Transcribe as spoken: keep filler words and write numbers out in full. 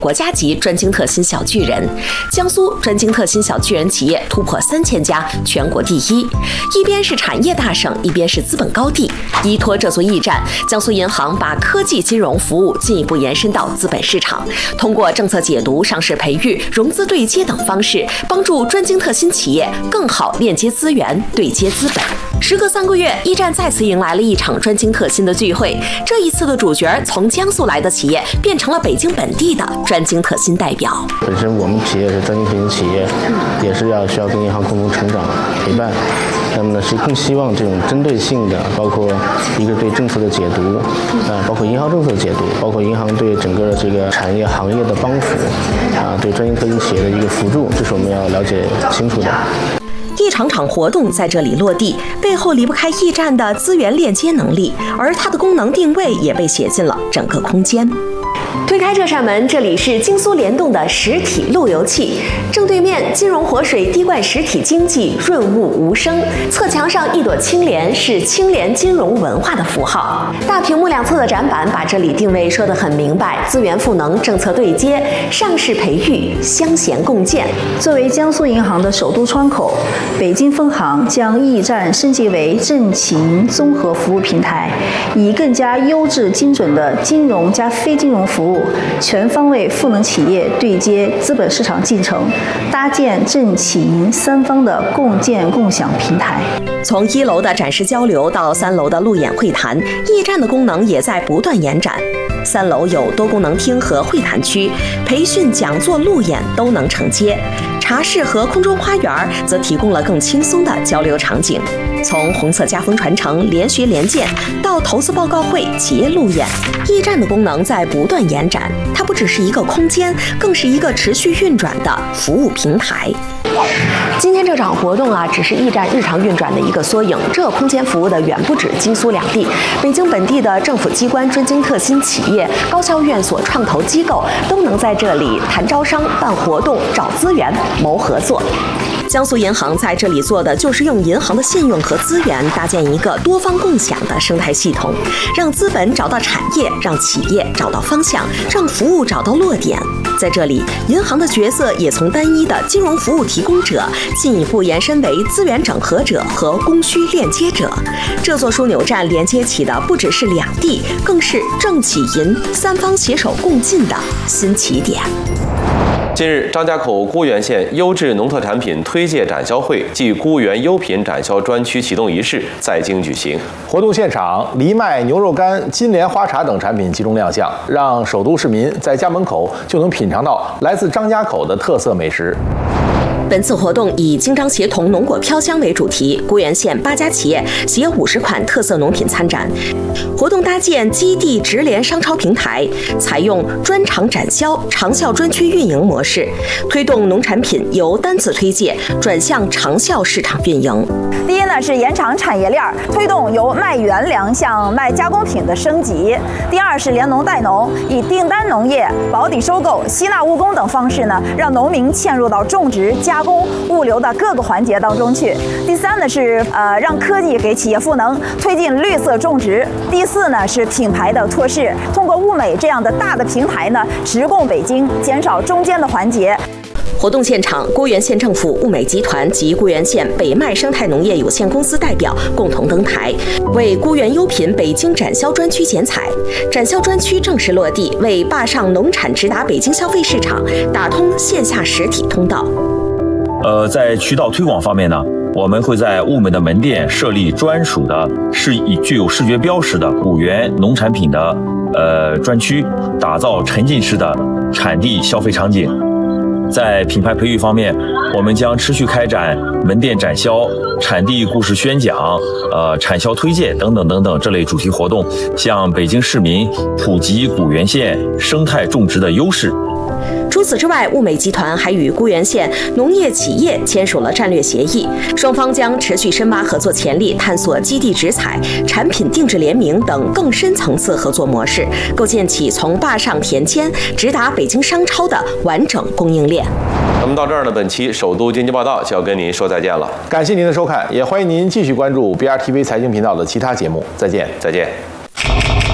国家级专精特新小巨人，江苏专精特新小巨人企业突破三千家，全国第一。一边是产业大省，一边是资本高地。依托这座驿站，江苏银行把科技金融服务进一步延伸到资本市场，通过政策解读、上市培育、融资对接等方式，帮助专精特新企业更好链接资源、对接资本。时隔三个月，驿站再次迎来了一场专精特新的聚会。这一次的主角从江苏来的企业变成了北京本地的专精特新代表。 本身我们企业是专精特新企业，也是要需要跟银行共同成长陪伴。那么呢，是更希望这种针对性的，包括一个对政策的解读，啊，包括银行政策的解读，包括银行对整个这个产业行业的帮扶，啊，对专精特新企业的一个辅助，这是我们要了解清楚的。 一场场活动在这里落地，背后离不开驿站的资源链接能力，而它的功能定位也被写进了整个空间。推开这扇门，这里是京苏联动的实体路由器，正对面金融活水滴灌实体经济，润物无声。侧墙上一朵青莲是青莲金融文化的符号。大屏幕两侧的展板把这里定位说得很明白：资源赋能、政策对接、上市培育、相衔共建。 作为江苏银行的首都窗口，北京分行将驿站升级为政企银综合服务平台，以更加优质精准的金融加非金融服务，全方位赋能企业对接资本市场进程，搭建政企银三方的共建共享平台。 从一楼的展示交流到三楼的路演会谈，驿站的功能也在不断延展。三楼有多功能厅和会谈区，培训、讲座、路演都能承接。茶室和空中花园则提供了更轻松的交流场景。从红色家风传承、联学联建到投资报告会、企业路演，驿站的功能在不断延展。它不只是一个空间，更是一个持续运转的服务平台。今天这场活动啊，只是驿站日常运转的一个缩影。这空间服务的远不止京苏两地，北京本地的政府机关、专精特新企业、高校院所、创投机构都能在这里谈招商、办活动、找资源、谋合作。江苏银行在这里做的就是用银行的信用和资源搭建一个多方共享的生态系统，让资本找到产业，让企业找到方向，让服务找到落点。在这里，银行的角色也从单一的金融服务提供者进一步延伸为资源整合者和供需链接者。这座枢纽站连接起的不只是两地，更是政企银三方携手共进的新起点。 近日，张家口沽源县优质农特产品推介展销会暨沽源优品展销专区启动仪式在京举行。 活动现场，藜麦、牛肉干、金莲花茶等产品集中亮相，让首都市民在家门口就能品尝到来自张家口的特色美食。 本次活动以京张协同农果飘香为主题，沽源县八家企业携五十款特色农品参展。活动搭建基地直连商超平台，采用专场展销、长效专区运营模式，推动农产品由单次推介转向长效市场运营。 第一呢是延长产业链，推动由卖原粮向卖加工品的升级。第二是联农带农，以订单农业、保底收购、吸纳务工等方式呢，让农民嵌入到种植、加工、物流的各个环节当中去。第三呢是呃让科技给企业赋能，推进绿色种植。第四呢是品牌的拓市，通过物美这样的大的平台呢，直供北京，减少中间的环节。 活动现场，沽源县政府、物美集团及沽源县北麦生态农业有限公司代表共同登台，为沽源优品北京展销专区剪彩。展销专区正式落地，为坝上农产直达北京消费市场打通线下实体通道。 呃，在渠道推广方面呢，我们会在物美的门店设立专属的是以具有视觉标识的沽源农产品的呃专区，打造沉浸式的产地消费场景。在品牌培育方面，我们将持续开展门店展销、产地故事宣讲、呃产销推介等等等等这类主题活动，向北京市民普及沽源县生态种植的优势。 除此之外，物美集团还与沽源县农业企业签署了战略协议，双方将持续深挖合作潜力，探索基地直采、产品定制联名等更深层次合作模式，构建起从坝上田间直达北京商超的完整供应链。 那么到这儿呢，本期首都经济报道就要跟您说再见了。 感谢您的收看，也欢迎您继续关注 B R T V 财经频道的其他节目。再见， 再见。